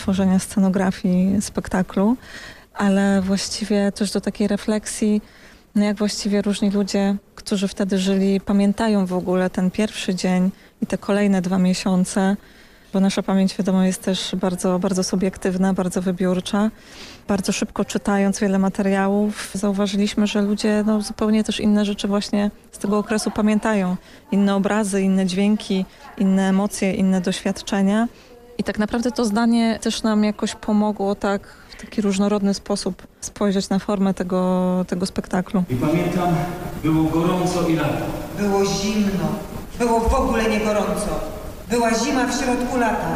tworzenia scenografii spektaklu, ale właściwie też do takiej refleksji, no jak właściwie różni ludzie, którzy wtedy żyli, pamiętają w ogóle ten pierwszy dzień i te kolejne 2 miesiące, bo nasza pamięć, wiadomo, jest też bardzo, bardzo subiektywna, bardzo wybiórcza. Bardzo szybko czytając wiele materiałów, zauważyliśmy, że ludzie zupełnie też inne rzeczy właśnie z tego okresu pamiętają. Inne obrazy, inne dźwięki, inne emocje, inne doświadczenia. I tak naprawdę to zdanie też nam jakoś pomogło tak w taki różnorodny sposób spojrzeć na formę tego spektaklu. I pamiętam, było gorąco i lato. Było zimno. Było w ogóle nie gorąco. Była zima w środku lata.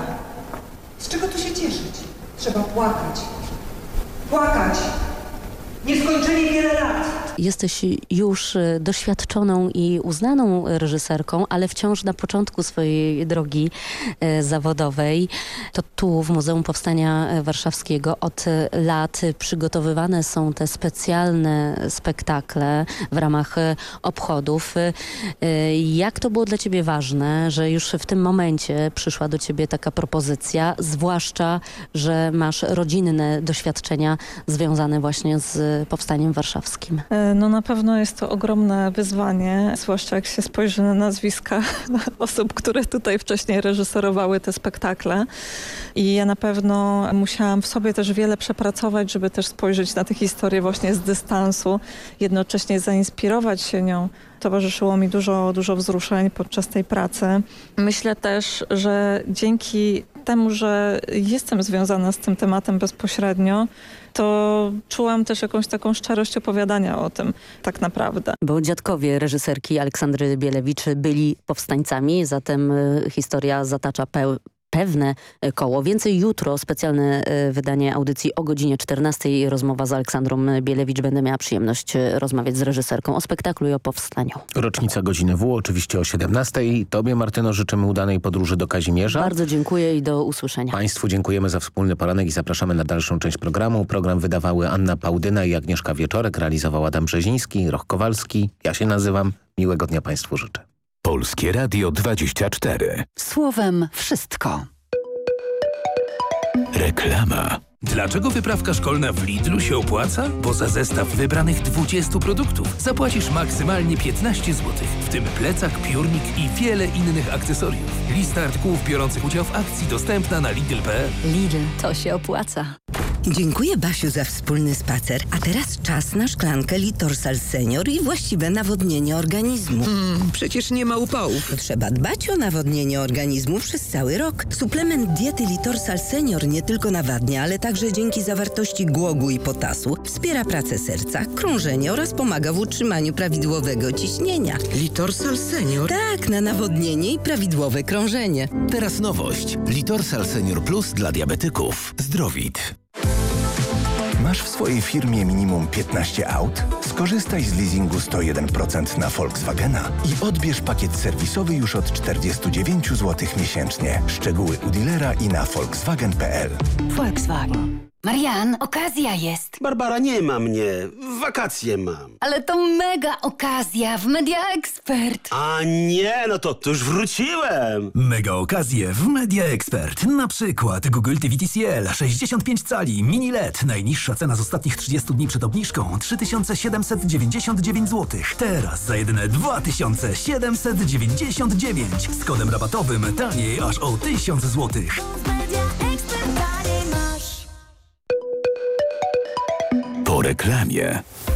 Z czego tu się cieszyć? Trzeba płakać. Płakać. Nieskończenie wiele lat. Jesteś już doświadczoną i uznaną reżyserką, ale wciąż na początku swojej drogi zawodowej. To tu w Muzeum Powstania Warszawskiego od lat przygotowywane są te specjalne spektakle w ramach obchodów. Jak to było dla ciebie ważne, że już w tym momencie przyszła do ciebie taka propozycja, zwłaszcza, że masz rodzinne doświadczenia związane właśnie z Powstaniem Warszawskim? No na pewno jest to ogromne wyzwanie, zwłaszcza jak się spojrzy na nazwiska osób, które tutaj wcześniej reżyserowały te spektakle. I ja na pewno musiałam w sobie też wiele przepracować, żeby też spojrzeć na tę historię właśnie z dystansu, jednocześnie zainspirować się nią. Towarzyszyło mi dużo wzruszeń podczas tej pracy. Myślę też, że dzięki temu, że jestem związana z tym tematem bezpośrednio, to czułam też jakąś taką szczerość opowiadania o tym tak naprawdę. Bo dziadkowie reżyserki Aleksandry Bielewicz byli powstańcami, zatem historia zatacza pewne koło. Więcej jutro, specjalne wydanie audycji o godzinie 14:00. Rozmowa z Aleksandrą Bielewicz. Będę miała przyjemność rozmawiać z reżyserką o spektaklu i o powstaniu. Rocznica Godziny W, oczywiście o 17:00. Tobie, Martyno, życzymy udanej podróży do Kazimierza. Bardzo dziękuję i do usłyszenia. Państwu dziękujemy za wspólny poranek i zapraszamy na dalszą część programu. Program wydawały Anna Pałdyna i Agnieszka Wieczorek, realizował Adam Brzeziński, Roch Kowalski. Ja się nazywam. Miłego dnia Państwu życzę. Polskie Radio 24. Słowem wszystko. Reklama. Dlaczego wyprawka szkolna w Lidlu się opłaca? Bo za zestaw wybranych 20 produktów zapłacisz maksymalnie 15 zł, w tym plecak, piórnik i wiele innych akcesoriów. Lista artykułów biorących udział w akcji dostępna na Lidl.pl. Lidl, to się opłaca. Dziękuję, Basiu, za wspólny spacer. A teraz czas na szklankę Litorsal Senior i właściwe nawodnienie organizmu. Przecież nie ma upałów. Trzeba dbać o nawodnienie organizmu przez cały rok. Suplement diety Litorsal Senior nie tylko nawadnia, ale także dzięki zawartości głogu i potasu wspiera pracę serca, krążenie oraz pomaga w utrzymaniu prawidłowego ciśnienia. Litorsal Senior? Tak, na nawodnienie i prawidłowe krążenie. Teraz nowość. Litorsal Senior Plus dla diabetyków. Zdrowit. Masz w swojej firmie minimum 15 aut? Skorzystaj z leasingu 101% na Volkswagena i odbierz pakiet serwisowy już od 49 zł miesięcznie. Szczegóły u dealera i na volkswagen.pl. Volkswagen. Marian, okazja jest. Barbara, nie ma mnie. Wakacje mam. Ale to mega okazja w Media Expert. A nie, no to już wróciłem. Mega okazje w Media Expert. Na przykład Google TV TCL 65 cali mini LED. Najniższa cena z ostatnich 30 dni przed obniżką 3799 zł. Teraz za jedyne 2799. Z kodem rabatowym taniej aż o 1000 zł. Po reklamie.